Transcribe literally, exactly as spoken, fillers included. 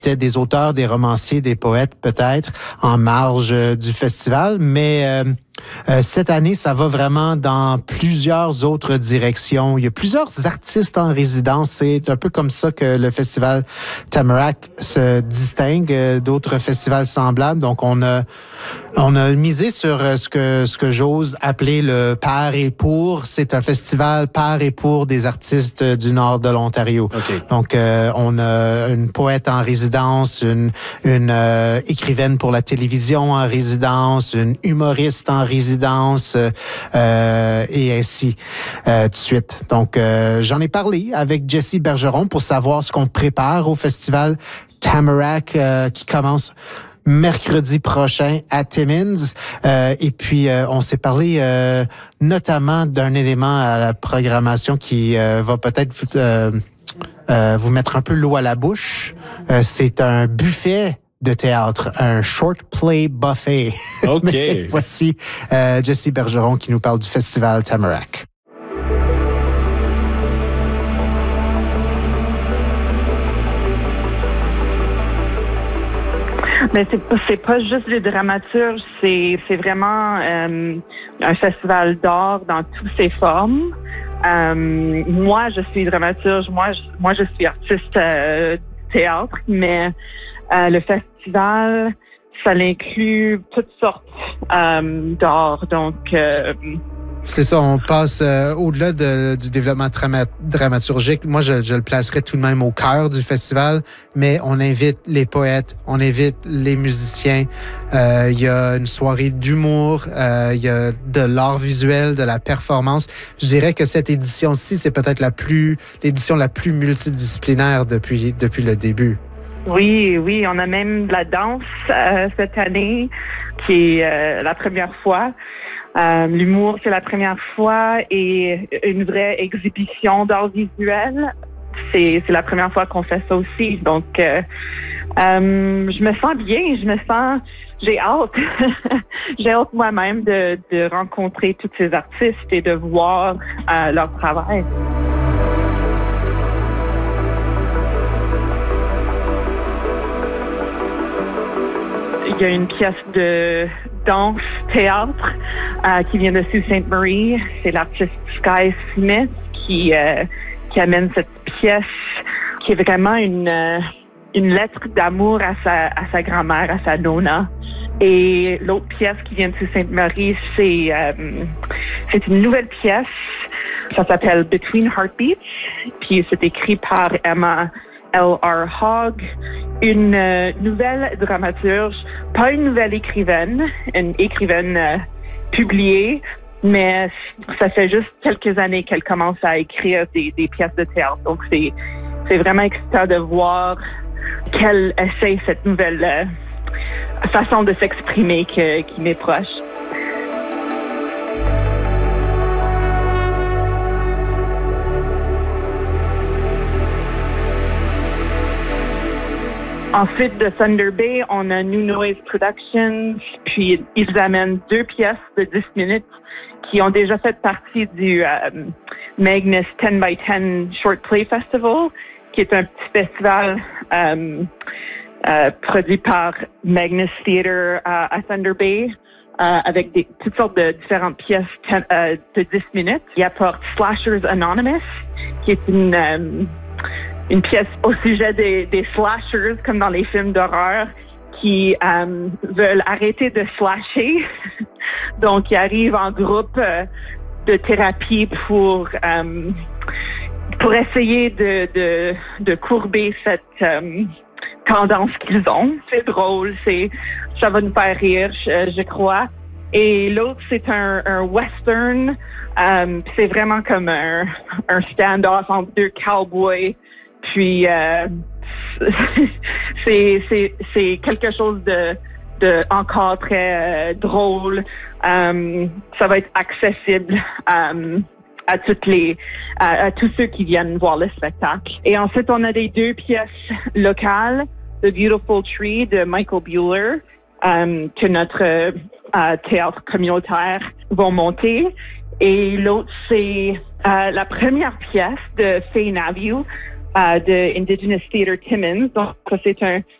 C'était des auteurs, des romanciers, des poètes peut-être en marge euh, du festival, mais euh, euh, cette année, ça va vraiment dans plusieurs autres directions. Il y a plusieurs artistes en résidence. C'est un peu comme ça que le festival Tamarack se distingue euh, d'autres festivals semblables. Donc, on a on a misé sur euh, ce que ce que j'ose appeler le par et pour. C'est un festival par et pour des artistes du nord de l'Ontario. Okay. Donc, euh, on a une poète en résidence, une une euh, écrivaine pour la télévision en résidence, une humoriste en résidence euh, et ainsi euh, de suite. Donc, euh, j'en ai parlé avec Jessie Bergeron pour savoir ce qu'on prépare au festival Tamarack euh, qui commence mercredi prochain à Timmins. Euh, et puis, euh, on s'est parlé euh, notamment d'un élément à la programmation qui euh, va peut-être euh, euh, vous mettre un peu l'eau à la bouche. Euh, c'est un buffet de théâtre, un short play buffet. OK. Mais voici euh, Jessie Bergeron qui nous parle du festival Tamarack. Mais c'est pas, c'est pas juste des dramaturges, c'est, c'est vraiment euh, un festival d'art dans toutes ses formes. Euh, moi, je suis dramaturge, moi, je, moi, je suis artiste euh, théâtre, mais euh, le festival, ça inclut toutes sortes euh, d'art. Donc, euh, c'est ça, on passe euh, au-delà de, du développement drama- dramaturgique. Moi, je, je le placerais tout de même au cœur du festival, mais on invite les poètes, on invite les musiciens. Euh, il y a une soirée d'humour, euh, il y a de l'art visuel, de la performance. Je dirais que cette édition-ci, c'est peut-être la plus l'édition la plus multidisciplinaire depuis depuis le début. Oui, oui, on a même de la danse euh, cette année, qui est euh, la première fois. Euh, l'humour, c'est la première fois, et une vraie exhibition d'art visuel, c'est, c'est la première fois qu'on fait ça aussi. Donc, euh, euh, je me sens bien, je me sens, j'ai hâte, j'ai hâte moi-même de, de rencontrer tous ces artistes et de voir euh, leur travail. Il y a une pièce de danse, théâtre, euh, qui vient de Sault Ste. Marie. C'est l'artiste Sky Smith qui, euh, qui amène cette pièce qui est vraiment une, euh, une lettre d'amour à sa, à sa grand-mère, à sa nonna. Et l'autre pièce qui vient de Sault Ste. Marie, c'est, euh, c'est une nouvelle pièce. Ça s'appelle Between Heartbeats. Puis c'est écrit par Emma L R Hogg, une euh, nouvelle dramaturge, pas une nouvelle écrivaine, une écrivaine euh, publiée, mais ça fait juste quelques années qu'elle commence à écrire des, des pièces de théâtre. Donc c'est c'est vraiment excitant de voir qu'elle essaie cette nouvelle euh, façon de s'exprimer que, qui m'est proche. Ensuite, de Thunder Bay, on a New Noise Productions, puis ils amènent deux pièces de dix minutes qui ont déjà fait partie du euh, Magnus ten by ten Short Play Festival, qui est un petit festival euh, euh, produit par Magnus Theatre à, à Thunder Bay, euh, avec des, toutes sortes de différentes pièces ten, euh, de dix minutes. Il apporte Slashers Anonymous, qui est une... Euh, une pièce au sujet des, des slashers, comme dans les films d'horreur, qui euh, veulent arrêter de slasher. Donc, ils arrivent en groupe euh, de thérapie pour euh, pour essayer de, de, de courber cette euh, tendance qu'ils ont. C'est drôle, c'est ça va nous faire rire, je, je crois. Et l'autre, c'est un, un western. Euh, c'est vraiment comme un, un stand-off entre deux cowboys. Puis euh, c'est c'est c'est quelque chose de de encore très euh, drôle. Euh, ça va être accessible euh, à toutes les à, à tous ceux qui viennent voir le spectacle. Et ensuite on a des deux pièces locales, The Beautiful Tree de Michael Bueller, euh, que notre euh, théâtre communautaire va monter. Et l'autre c'est euh, la première pièce de Faye Naviu. uh, de Indigenous Theatre Timmins. Donc, ça, c'est un,